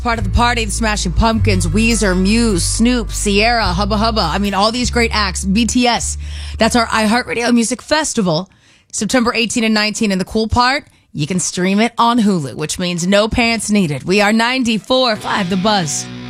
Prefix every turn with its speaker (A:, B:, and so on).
A: Part of the party, the Smashing Pumpkins, Weezer, Muse, Snoop, Sierra, Hubba Hubba. I mean, all these great acts. BTS. That's our iHeartRadio Music Festival, September 18 and 19. And the cool part, you can stream it on Hulu, which means no pants needed. We are 94.5 The Buzz.